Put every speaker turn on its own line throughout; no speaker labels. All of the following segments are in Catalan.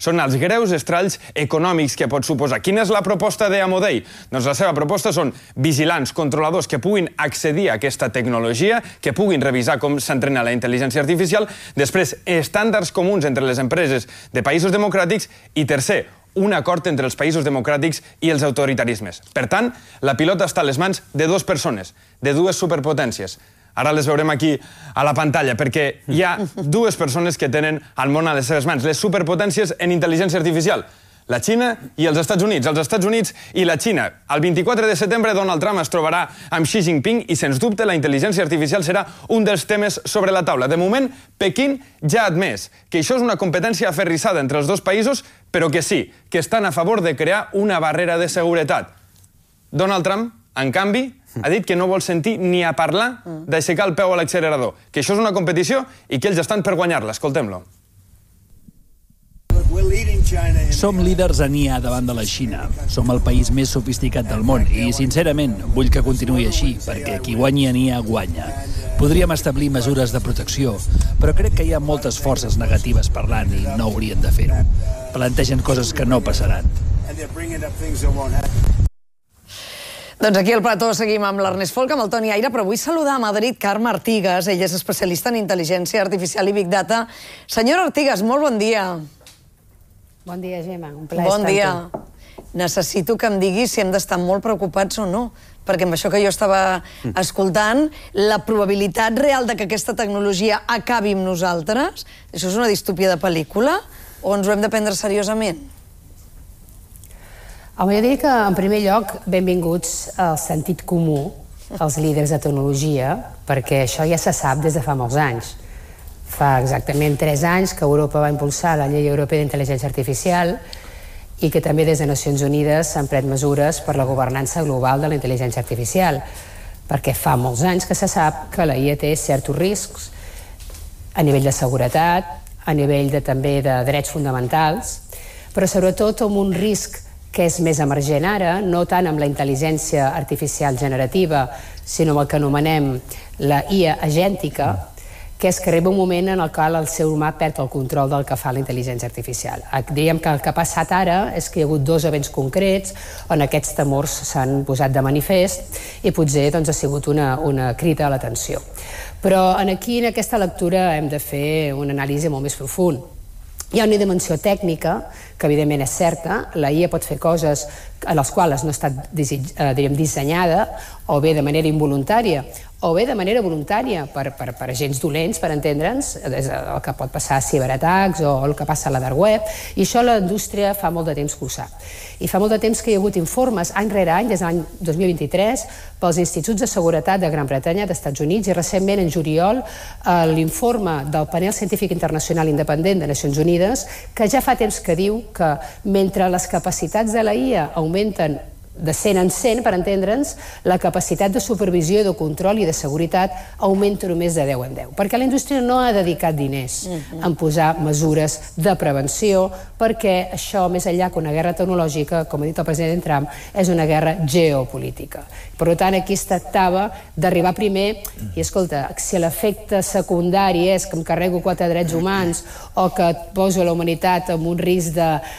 són els greus estralls econòmics que pot suposar. Quina és la proposta d'Amodei? Doncs la seva proposta són vigilants, controladors que puguin accedir a aquesta tecnologia, que puguin revisar com s'entrena la intel·ligència artificial, després estàndards comuns entre les empreses de països democràtics i, tercer, un acord entre els països democràtics i els autoritarismes. Per tant, la pilota està a les mans de dues persones, de dues superpotències. Ara les veurem aquí a la pantalla, perquè hi ha dues persones que tenen el món a les seves mans, les superpotències en intel·ligència artificial, la Xina i els Estats Units. Els Estats Units i la Xina. El 24 de setembre Donald Trump es trobarà amb Xi Jinping i, sens dubte, la intel·ligència artificial serà un dels temes sobre la taula. De moment, Pequín ja ha admès que això és una competència aferrissada entre els dos països, però que sí, que estan a favor de crear una barrera de seguretat. Donald Trump, en canvi, ha dit que no vol sentir ni a parlar d'aixecar el peu a l'accelerador, que això és una competició i que ells estan per guanyar-la. Escoltem-lo.
Som líders en IA davant de la Xina. Som el país més sofisticat del món i, sincerament, vull que continuï així, perquè qui guanyi en IA guanya. Podríem establir mesures de protecció, però crec que hi ha moltes forces negatives parlant i no haurien de fer-ho. Plantegen coses que no passaran.
Doncs aquí al plató seguim amb l'Ernest Folk, amb el Toni Aire, però vull saludar a Madrid Carme Artigas. Ella és especialista en intel·ligència artificial i Big Data. Senyora Artigas, molt bon dia.
Bon dia, Gemma. Un plaer
estar amb tu.
Bon dia.
Necessito que em diguis si hem d'estar molt preocupats o no, perquè amb això que jo estava escoltant, la probabilitat real de que aquesta tecnologia acabi amb nosaltres, això és una distòpia de pel·lícula, o ens ho hem de prendre seriosament?
Home, jo diria que, en primer lloc, benvinguts al sentit comú, als líders de tecnologia, perquè això ja se sap des de fa molts anys. Fa exactament 3 anys que Europa va impulsar la Llei Europea d'Intel·ligència Artificial i que també des de Nacions Unides s'han pres mesures per la governança global de la intel·ligència artificial, perquè fa molts anys que se sap que la IA té certs riscs a nivell de seguretat, a nivell també de drets fonamentals, però sobretot amb un risc que és més emergent ara, no tant amb la intel·ligència artificial generativa, sinó amb el que anomenem la IA agèntica, que és que arriba un moment en el qual el ser humà perd el control del que fa la intel·ligència artificial. Diríem que el que ha passat ara és que hi ha hagut 2 events concrets on aquests temors s'han posat de manifest i potser ha sigut una crida a l'atenció. Però aquí, en aquesta lectura, hem de fer una anàlisi molt més profund. Hi ha una dimensió tècnica, que evidentment és certa. La IA pot fer coses a les quals no ha estat dissenyada, o bé de manera involuntària, o bé de manera voluntària per agents dolents, per entendre'ns, el que pot passar a ciberatacs o el que passa a la dark web, i això la indústria fa molt de temps que ho sap. I fa molt de temps que hi ha hagut informes, any rere any, des de l'any 2023, pels instituts de seguretat de Gran Bretanya, d'Estats Units, i recentment, en juliol, l'informe del panel científic internacional independent de Nacions Unides, que ja fa temps que diu que mentre les capacitats de la IA augmenten de 100 en 100, per entendre'ns, la capacitat de supervisió, de control i de seguretat augmenta només de 10 en 10. Perquè la indústria no ha dedicat diners en posar mesures de prevenció, perquè això, més enllà que una guerra tecnològica, com ha dit el president Trump, és una guerra geopolítica. Per tant, aquí es tractava d'arribar primer i, escolta, si l'efecte secundari és que em carrego 4 drets humans o que et poso la humanitat en un risc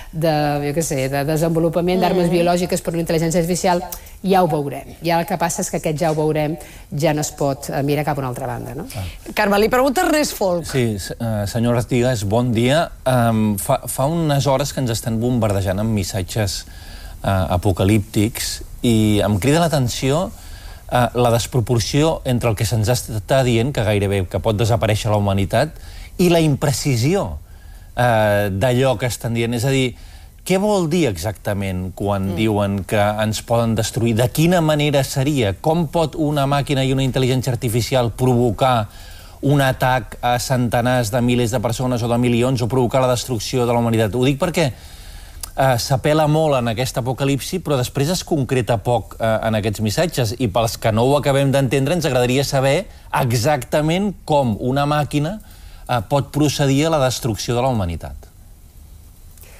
de desenvolupament d'armes biològiques per una intel·ligència artificial, ja ho veurem. Ja el que passa és que aquest ja ho veurem ja no es pot mirar cap a una altra banda, no?
Carme, li pregunta Ernest Folk.
Sí, senyor Artigas, bon dia. Fa unes hores que ens estan bombardejant amb missatges apocalíptics i em crida l'atenció la desproporció entre el que se'ns està dient, que gairebé que pot desaparèixer la humanitat, i la imprecisió d'allò que estan dient. És a dir, què vol dir exactament quan diuen que ens poden destruir? De quina manera seria? Com pot una màquina i una intel·ligència artificial provocar un atac a centenars de milers de persones o de milions o provocar la destrucció de la humanitat? Ho dic perquè s'apela molt en aquest apocalipsi, però després es concreta poc en aquests missatges, i pels que no ho acabem d'entendre ens agradaria saber exactament com una màquina pot procedir a la destrucció de la humanitat.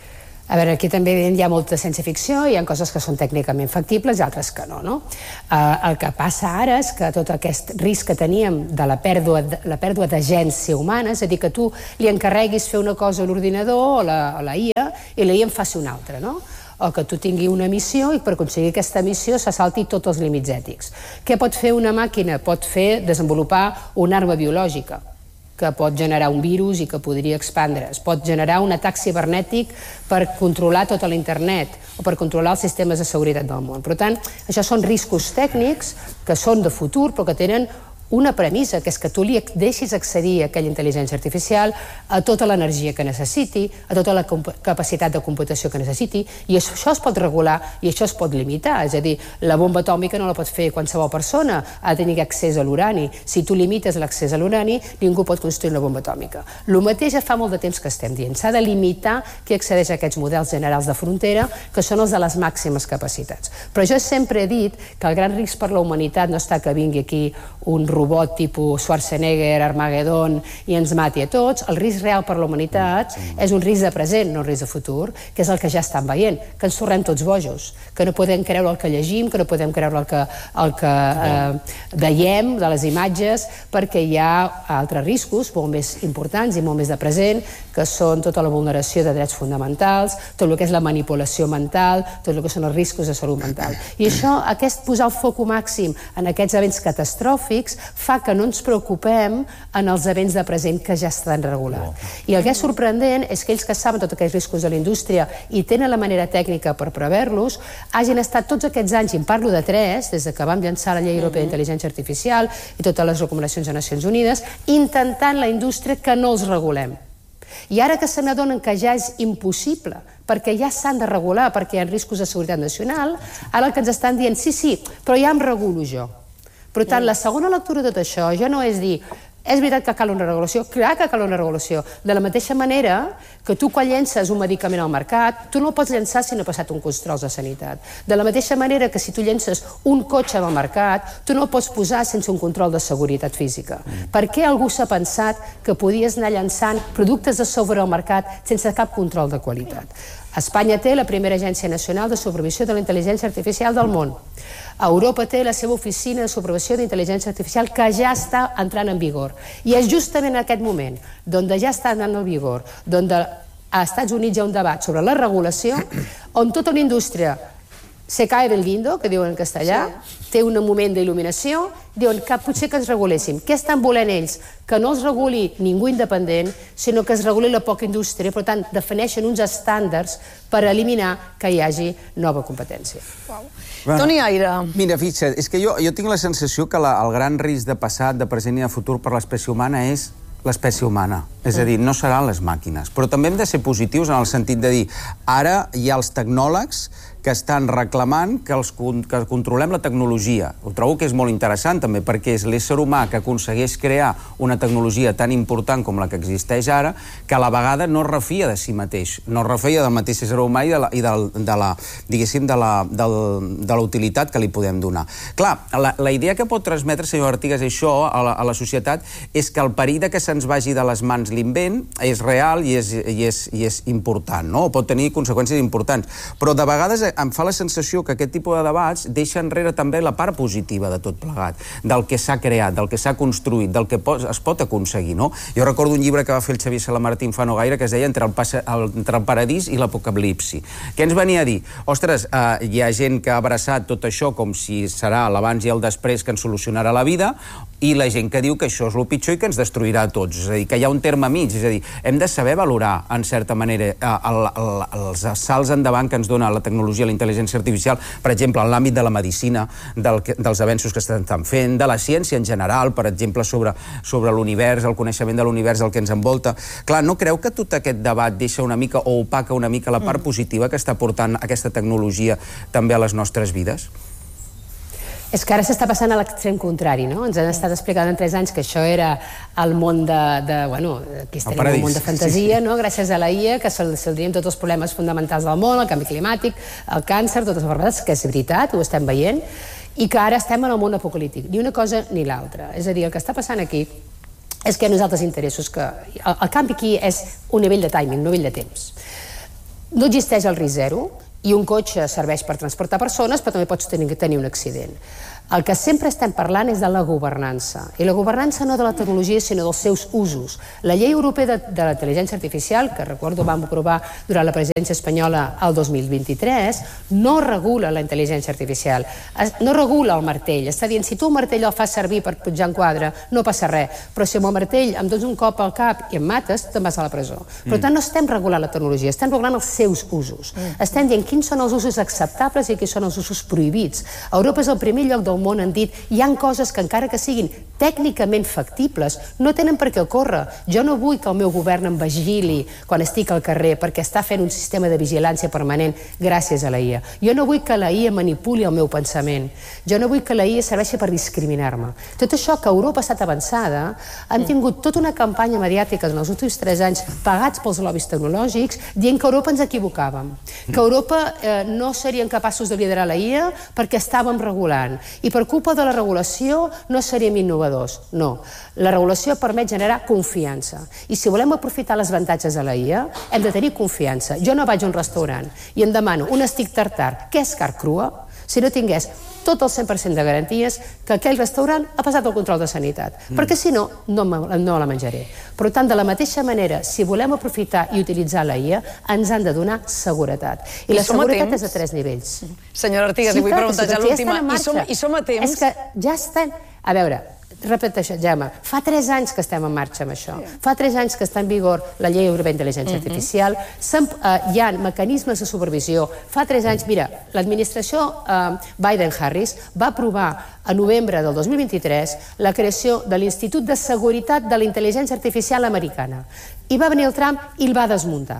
A veure, aquí també hi ha molta ciència-ficció, hi ha coses que són tècnicament factibles i altres que no. El que passa ara és que tot aquest risc que teníem de la pèrdua d'agència humana, és a dir, que tu li encarreguis fer una cosa a l'ordinador o a la IA i la IA en faci una altra, no? O que tu tingui una missió i per aconseguir aquesta missió se salti tots els límits ètics. Què pot fer una màquina? Pot desenvolupar una arma biològica que pot generar un virus i que podria expandre's. Pot generar un atac cibernètic per controlar tota l'internet o per controlar els sistemes de seguretat del món. Per tant, això són riscos tècnics que són de futur però que tenen una premissa, que és que tu li deixis accedir a aquella intel·ligència artificial a tota l'energia que necessiti, a tota la capacitat de computació que necessiti, i això es pot regular i això es pot limitar. És a dir, la bomba atòmica no la pot fer qualsevol persona, ha de tenir accés a l'urani. Si tu limites l'accés a l'urani, ningú pot construir una bomba atòmica. El mateix ja fa molt de temps que estem dient. S'ha de limitar qui accedeix a aquests models generals de frontera, que són els de les màximes capacitats. Però jo sempre he dit que el gran risc per la humanitat no està que vingui aquí un robot tipus Schwarzenegger, Armageddon i ens mati a tots. El risc real per la humanitat és un risc de present, no un risc de futur, que és el que ja estan veient, que ens tornem tots bojos, que no podem creure el que llegim, que no podem creure el que veiem de les imatges, perquè hi ha altres riscos molt més importants i molt més de present, que són tota la vulneració de drets fonamentals, tot el que és la manipulació mental, tot el que són els riscos de salut mental. I això, posar el foc màxim en aquests events catastròfics fa que no ens preocupem en els events de present que ja estan regulats. I el que és sorprendent és que ells que saben tots aquests riscos de la indústria i tenen la manera tècnica per prever-los, hagin estat tots aquests anys, i en parlo de 3, des que vam llançar la Llei Europea d'Intel·ligència Artificial i totes les recomanacions de Nacions Unides, intentant la indústria que no els regulem. I ara que se n'adonen que ja és impossible, perquè ja s'han de regular, perquè hi ha riscos de seguretat nacional, ara el que ens estan dient, sí, però ja em regulo jo. Per tant, la segona lectura de tot això ja no és dir és veritat que cal una regulació, clar que cal una regulació. De la mateixa manera que tu quan llences un medicament al mercat, tu no el pots llençar si no ha passat un control de sanitat. De la mateixa manera que si tu llences un cotxe al mercat, tu no el pots posar sense un control de seguretat física. Per què algú s'ha pensat que podies anar llançant productes de software al mercat sense cap control de qualitat? Espanya té la primera agència nacional de supervisió de la intel·ligència artificial del món. Europa té la seva oficina de supervisió d'intel·ligència artificial que ja està entrant en vigor. I és justament en aquest moment, on ja està entrant en vigor, on als Estats Units hi ha un debat sobre la regulació, on tota una indústria se cae del guindo, que diuen en castellà, té un moment d'il·luminació, diuen que potser que ens reguléssim. Què estan volent ells? Que no els reguli ningú independent, sinó que es reguli la poca indústria, per tant, defineixen uns estàndards per eliminar que hi hagi nova competència.
Toni Aire.
Mira, fixa't, és que jo tinc la sensació que el gran risc de passat, de present i de futur per l'espècie humana és l'espècie humana. És a dir, no seran les màquines. Però també hem de ser positius en el sentit de dir ara hi ha els tecnòlegs que estan reclamant que controlem la tecnologia. Ho trobo que és molt interessant també, perquè és l'ésser humà que aconsegueix crear una tecnologia tan important com la que existeix ara, que a la vegada no es refia de si mateix, no es refia del mateix ésser humà i de la utilitat que li podem donar. Clar, la idea que pot transmetre, senyor Artigas, això a la societat és que el perill que se'ns vagi de les mans l'invent és real i és important, no? Pot tenir conseqüències importants. Però de vegades em fa la sensació que aquest tipus de debats deixa enrere també la part positiva de tot plegat, del que s'ha creat, del que s'ha construït, del que es pot aconseguir, no? Jo recordo un llibre que va fer el Xavier Salamartín fa no gaire que es deia Entre el paradís i l'apocalipsi. Què ens venia a dir? Ostres, hi ha gent que ha abraçat tot això com si serà l'abans i el després que ens solucionarà la vida, i la gent que diu que això és el pitjor i que ens destruirà a tots. És a dir, que hi ha un terme mig. És a dir, hem de saber valorar, en certa manera, els salts endavant que ens dona la tecnologia, la intel·ligència artificial, per exemple, en l'àmbit de la medicina, dels avenços que estan fent, de la ciència en general, per exemple, sobre l'univers, el coneixement de l'univers, el que ens envolta. Clar, no creu que tot aquest debat deixa una mica o opaca una mica la part positiva que està portant aquesta tecnologia també a les nostres vides?
És que ara s'està passant a l'extrem contrari, no? Ens han estat explicant en 3 anys que això era el món aquí estem en un món de fantasia, no? Gràcies a la IA, que solucionaríem tots els problemes fonamentals del món, el canvi climàtic, el càncer, totes les malalties, que és veritat, ho estem veient, i que ara estem en el món apocalíptic, ni una cosa ni l'altra. És a dir, el que està passant aquí és que hi ha uns altres interessos, que el canvi aquí és un nivell de timing, un nivell de temps. No existeix el risc zero, i un cotxe serveix per transportar persones, però també pots tenir un accident. El que sempre estem parlant és de la governança, i la governança no de la tecnologia, sinó dels seus usos. La llei europea de la intel·ligència artificial, que recordo vam aprovar durant la presidència espanyola el 2023, no regula la intel·ligència artificial, no regula el martell. Està dient, si tu el martell el fas servir per pujar un quadre, no passa res, però si amb el martell em dones un cop al cap i em mates, te'n vas a la presó. Per tant, no estem regulant la tecnologia, estem regulant els seus usos. Estem dient quins són els usos acceptables i quins són els usos prohibits. Europa és el primer lloc del món han dit, hi ha coses que encara que siguin tècnicament factibles, no tenen per què ocórrer. Jo no vull que el meu govern em vigili quan estic al carrer perquè està fent un sistema de vigilància permanent gràcies a la IA. Jo no vull que la IA manipuli el meu pensament. Jo no vull que la IA serveixi per discriminar-me. Tot això que Europa ha estat avançada, han tingut tota una campanya mediàtica en els últims 3 anys pagats pels lobbies tecnològics dient que a Europa ens equivocàvem, que a Europa no serien capaços de liderar la IA perquè estàvem regulant i per culpa de la regulació no seríem innovadors. No. La regulació permet generar confiança. I si volem aprofitar els avantatges de la IA, hem de tenir confiança. Jo no vaig a un restaurant i em demano un steak tartar, que és carn crua, si no tingués tot el 100% de garanties que aquell restaurant ha passat el control de sanitat. Perquè si no, no la menjaré. Per tant, de la mateixa manera, si volem aprofitar i utilitzar la IA, ens han de donar seguretat. I la seguretat és a 3 nivells.
Senyora Artigas, li vull preguntar ja l'última. I som a temps?
És que ja estem... A veure, repeteixo, Gemma, fa 3 anys que estem en marxa amb això. Fa 3 anys que està en vigor la llei europea d'intel·ligència artificial, hi ha mecanismes de supervisió. Fa 3 anys, mira, l'administració Biden-Harris va aprovar a novembre del 2023 la creació de l'Institut de Seguretat de la Intel·ligència Artificial Americana. I va venir el Trump i el va desmuntar.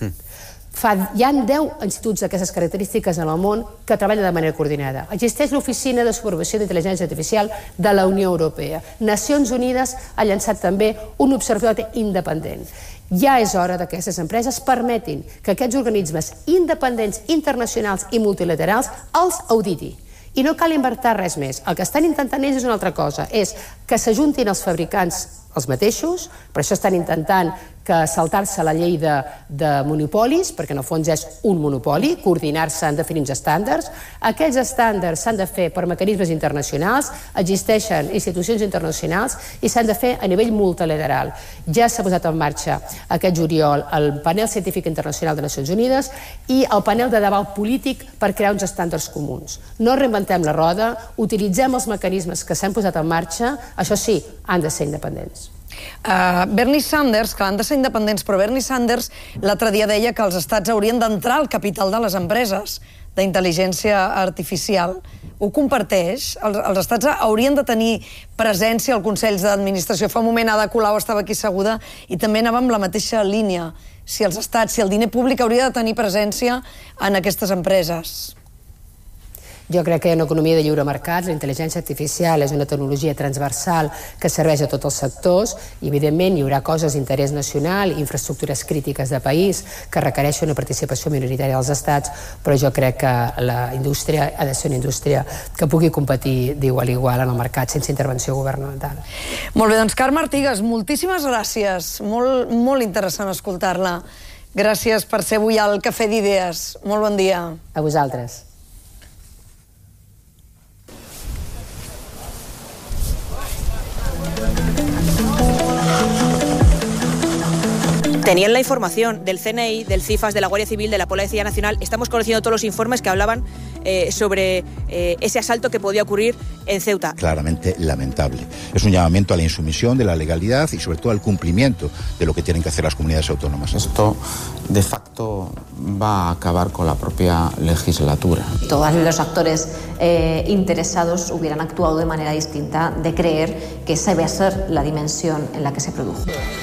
Hi ha 10 instituts d'aquestes característiques en el món que treballen de manera coordinada. Existeix l'Oficina de Supervisió d'Intel·ligència Artificial de la Unió Europea. Nacions Unides ha llançat també un observatori independent. Ja és hora que aquestes empreses permetin que aquests organismes independents, internacionals i multilaterals els auditi. I no cal invertir res més. El que estan intentant ells és una altra cosa, és que s'ajuntin els fabricants els mateixos, per això estan intentant que saltar-se la llei de monopolis, perquè en el fons és un monopoli, coordinar-se en definir uns estàndards. Aquells estàndards s'han de fer per mecanismes internacionals, existeixen institucions internacionals i s'han de fer a nivell multilateral. Ja s'ha posat en marxa aquest juliol el panel científic internacional de Nacions Unides i el panel de debat polític per crear uns estàndards comuns. No reinventem la roda, utilitzem els mecanismes que s'han posat en marxa, això sí, han de ser independents.
Bernie Sanders, que han de ser independents, però Bernie Sanders l'altre dia deia que els estats haurien d'entrar al capital de les empreses d'intel·ligència artificial. Ho comparteix? Els estats haurien de tenir presència al Consell d'Administració. Fa un moment Ada Colau estava aquí asseguda i també anava amb la mateixa línia. Si els estats, si el diner públic hauria de tenir presència en aquestes empreses.
Jo crec que hi ha una economia de lliure mercat, la intel·ligència artificial és una tecnologia transversal que serveix a tots els sectors i, evidentment, hi haurà coses d'interès nacional, infraestructures crítiques de país que requereixen una participació minoritària dels estats, però jo crec que la indústria ha de ser una indústria que pugui competir d'igual a igual en el mercat sense intervenció governamental.
Molt bé, doncs Carme Artigas, moltíssimes gràcies. Molt interessant escoltar-la. Gràcies per ser avui al Cafè d'Idees. Molt bon dia.
A vosaltres.
Tenían la información del CNI, del CIFAS, de la Guardia Civil, de la Policía Nacional. Estamos conociendo todos los informes que hablaban sobre ese asalto que podía ocurrir en Ceuta.
Claramente lamentable. Es un llamamiento a la insumisión de la legalidad y sobre todo al cumplimiento de lo que tienen que hacer las comunidades autónomas.
Esto de facto va a acabar con la propia legislatura.
Todos los actores interesados hubieran actuado de manera distinta de creer que esa iba a ser la dimensión en la que se produjo.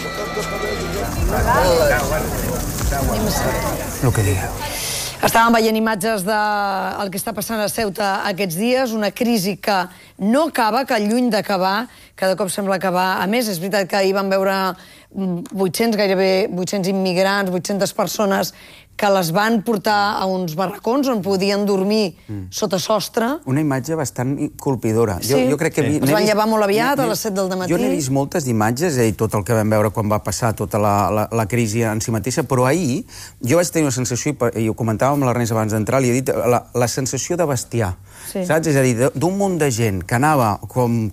Lo que diga.
Estàvem veient imatges del que està passant a Ceuta aquests dies, una crisi que no acaba, que lluny d'acabar, cada cop sembla acabar. A més, és veritat que ahir vam veure 800, gairebé 800 immigrants, 800 persones que les van portar a uns barracons on podien dormir sota sostre.
Una imatge bastant colpidora.
Sí, els van llevar molt aviat, a les 7 del matí.
Jo n'he vist moltes d'imatges, i tot el que vam veure quan va passar tota la crisi en si mateixa, però ahir jo vaig tenir una sensació, i ho comentava amb l'Ernest abans d'entrar, li he dit, la sensació de bestiar. Saps? És a dir, d'un munt de gent que anava com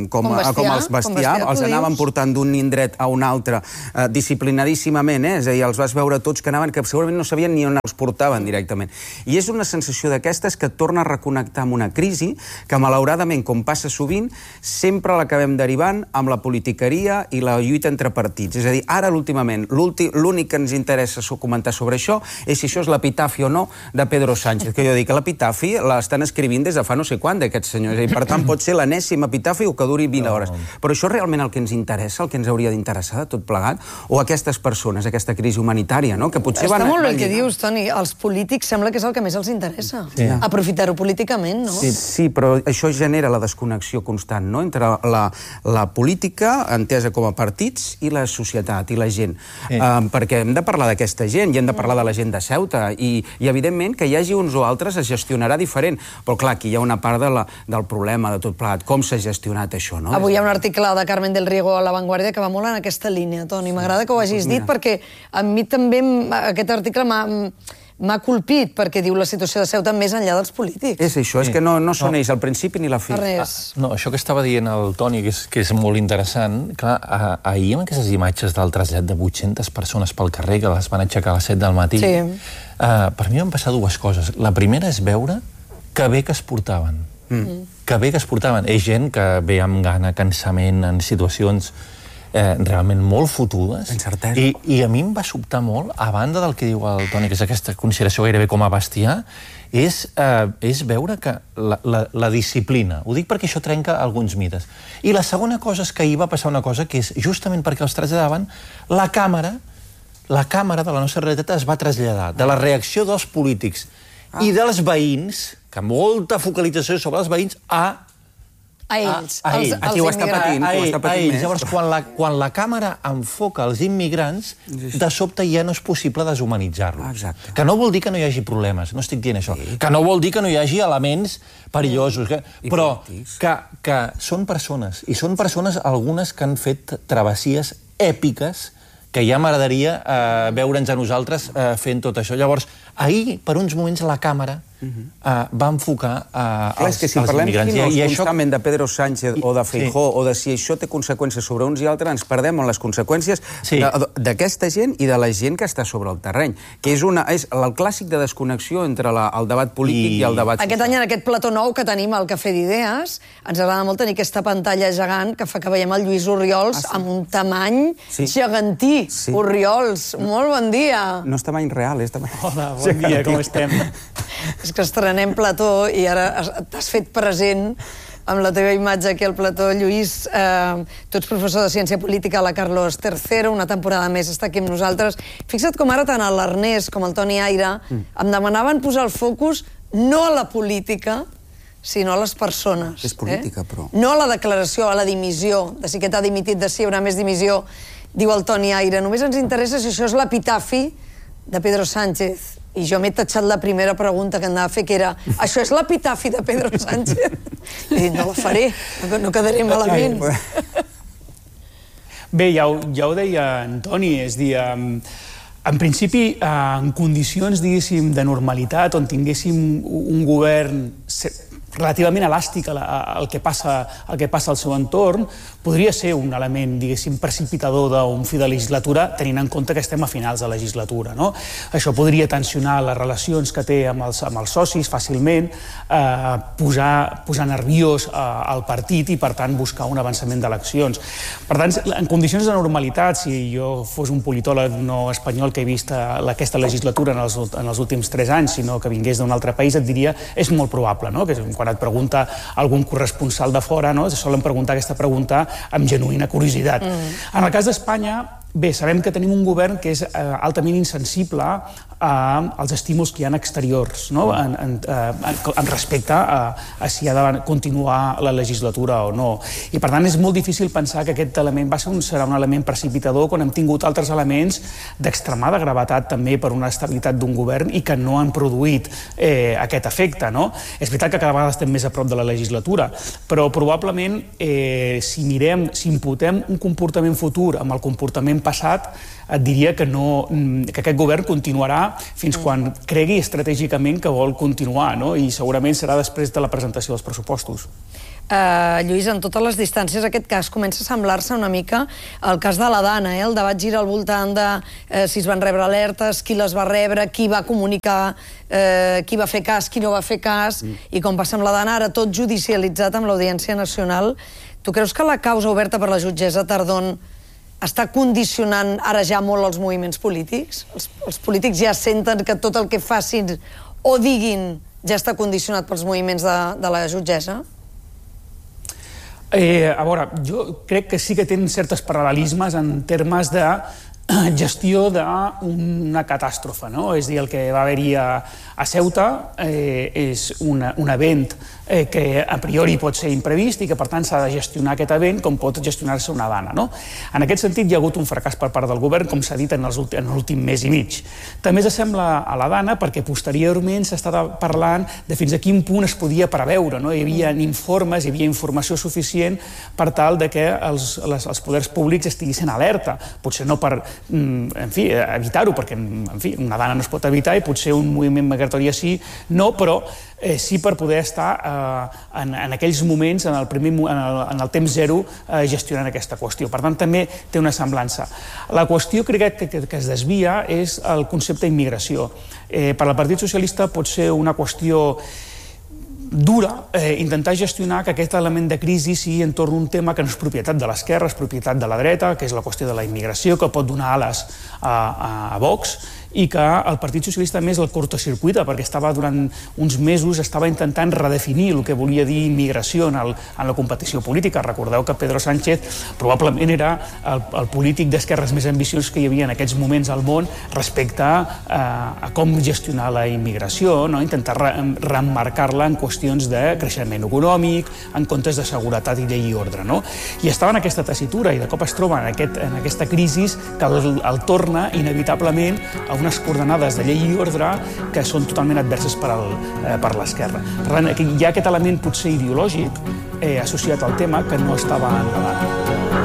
els bestiar, els anaven portant d'un indret a un altre disciplinadíssimament, és a dir, els vas veure tots que anaven, que segurament no sabien ni on els portaven directament. I és una sensació d'aquestes que torna a reconnectar amb una crisi que, malauradament, com passa sovint, sempre l'acabem derivant amb la politiqueria i la lluita entre partits. És a dir, ara, últimament, l'únic que ens interessa comentar sobre això és si això és l'epitafi o no de Pedro Sánchez, que jo dic que l'epitafi l'estan escrivint des de fa no sé quant d'aquests senyors, i per tant pot ser l'enèsim epitafi o que duri 20 hores. Però això és realment el que ens interessa, el que ens hauria d'interessar de tot plegat, o aquestes persones, aquesta crisi humanitària, no? Que potser
està molt bé el que dius, Toni. Els polítics sembla que és el que més els interessa. Aprofitar-ho políticament, no?
Sí, però això genera la desconnexió constant, no?, entre la política, entesa com a partits, i la societat, i la gent. Perquè hem de parlar d'aquesta gent, i hem de parlar de la gent de Ceuta, i evidentment que hi hagi uns o altres es gestionarà diferent. Però clar, aquí hi ha una part del problema de tot plegat. Com s'ha gestionat això, no?
Avui hi ha un article de Carmen del Riego a La Vanguardia que va molt en aquesta línia, Toni. M'agrada que ho hagis dit perquè a mi també aquest article m'ha colpit, perquè diu la situació de Ceuta més enllà dels polítics.
És això, és que no són ells al principi ni la fi.
No, això que estava dient el Toni, que és molt interessant, clar, ahir amb aquestes imatges del trasllat de 800 persones pel carrer que les van aixecar a les 7 del matí, per mi van passar dues coses. La primera és veure que bé que es portaven. Que bé que es portaven. És gent que ve amb gana, cansament, en situacions realment molt fotudes. I a mi em va sobtar molt, a banda del que diu el Toni, que és aquesta consideració gairebé com a bestiar, és veure que la disciplina, ho dic perquè això trenca alguns mites. I la segona cosa és que ahir va passar una cosa que és, justament perquè els traslladaven, la càmera de la nostra realitat es va traslladar, de la reacció dels polítics i dels veïns, que molta focalització sobre els veïns, a
ells,
a qui ho està patint, més.
Llavors, quan la càmera enfoca els immigrants, de sobte ja no és possible deshumanitzar-los. Que no vol dir que no hi hagi problemes, no estic dient això. Que no vol dir que no hi hagi elements perillosos, però que són persones, i són persones algunes que han fet travessies èpiques que ja m'agradaria veure'ns a nosaltres fent tot això. Llavors, ahir, per uns moments, la càmera va enfocar els immigrants.
Si parlem constantment de Pedro Sánchez o de Feijóo, o de si això té conseqüències sobre uns i altres, ens perdem en les conseqüències d'aquesta gent i de la gent que està sobre el terreny, que és el clàssic de desconnexió entre el debat polític i el debat social.
Aquest any, en aquest plató nou que tenim al Cafè d'Idees, ens agrada molt tenir aquesta pantalla gegant que fa que veiem el Lluís Orriols amb un tamany gegantí. Orriols, molt bon dia.
No és tamany real, és tamany...
Hola, bon dia, com estem?
És que estrenem plató i ara t'has fet present amb la teva imatge aquí al plató. Lluís, tu ets professor de Ciència Política a la Carlos III, una temporada més està aquí amb nosaltres. Fixa't com ara tant l'Ernest com el Toni Aire em demanaven posar el focus no a la política, sinó a les persones.
És política, però...
No a la declaració, a la dimissió, de si aquest ha dimitit, de si hi haurà més dimissió, diu el Toni Aire. Només ens interessa si això és l'epitafi de Pedro Sánchez. I jo m'he tatxat la primera pregunta que anava a fer, que era això és l'epitafi de Pedro Sánchez? I he dit, no la faré, no quedaré malament.
Bé, ja ho deia Antoni, és dir, en principi, en condicions, diguéssim, de normalitat, on tinguéssim un govern relativament elàstic al que passa al seu entorn, podria ser un element, diguéssim, precipitador d'un fi de legislatura, tenint en compte que estem a finals de legislatura. Això podria tensionar les relacions que té amb els socis fàcilment, posar nerviós al partit i, per tant, buscar un avançament d'eleccions. Per tant, en condicions de normalitat, si jo fos un politòleg no espanyol que he vist aquesta legislatura en els últims 3 anys, sinó que vingués d'un altre país, et diria, és molt probable, que quan et pregunta algun corresponsal de fora, solen preguntar aquesta pregunta amb genuïna curiositat. En el cas d'Espanya, bé, sabem que tenim un govern que és altament insensible als estímuls que hi ha exteriors, no? En respecte a si ha de continuar la legislatura o no. I per tant és molt difícil pensar que aquest element serà un element precipitador quan hem tingut altres elements d'extremada gravetat també per una estabilitat d'un govern i que no han produït aquest efecte, no? És veritat que cada vegada estem més a prop de la legislatura, però probablement si imputem un comportament futur amb el comportament passat, et diria que aquest govern continuarà fins quan cregui estratègicament que vol continuar, no? I segurament serà després de la presentació dels pressupostos.
Lluís, en totes les distàncies aquest cas comença a semblar-se una mica al cas de la Dana. El debat gira al voltant de si es van rebre alertes, qui les va rebre, qui va comunicar, qui va fer cas, qui no va fer cas, i com passa amb la Dana, ara tot judicialitzat amb l'Audiència Nacional. Tu creus que la causa oberta per la jutgessa Tardón està condicionant ara ja molt els moviments polítics? Els polítics ja senten que tot el que facin o diguin ja està condicionat pels moviments de la jutgessa?
A veure, jo crec que sí que tenen certes paral·lelismes en termes de gestió d'una catàstrofe, no? És a dir, el que va haver-hi a Ceuta és un event que a priori pot ser imprevist i que per tant s'ha de gestionar aquest event com pot gestionar-se una Dana, no? En aquest sentit hi ha hagut un fracàs per part del govern, com s'ha dit en l'últim mes i mig. També s'assembla a la Dana perquè posteriorment s'està parlant de fins a quin punt es podia preveure, no? Hi havia informes, hi havia informació suficient per tal de que els poders públics estiguessin alerta. Potser no per, en fi, evitar-ho, perquè, en fi, una Dana no es pot evitar i potser un moviment migratori així no, però sí per poder estar en aquells moments, en el temps zero, gestionant aquesta qüestió. Per tant, també té una semblança. La qüestió, crec que es desvia, és el concepte d'immigració. Per al Partit Socialista pot ser una qüestió dura intentar gestionar que aquest element de crisi sigui entorn d'un tema que no és propietat de l'esquerra, és propietat de la dreta, que és la qüestió de la immigració, que pot donar ales a Vox, i que el Partit Socialista més el cortocircuita, perquè durant uns mesos estava intentant redefinir el que volia dir immigració en la competició política. Recordeu que Pedro Sánchez probablement era el polític d'esquerres més ambiciós que hi havia en aquests moments al món respecte a com gestionar la immigració, intentar reemmarcar-la en qüestions de creixement econòmic, en comptes de seguretat i llei i ordre. I estava en aquesta tessitura i de cop es troba en aquesta crisi que el torna inevitablement a unes coordenades de llei i ordre que són totalment adverses per l'esquerra. Per tant, hi ha aquest element potser ideològic associat al tema que no estava en la Dana.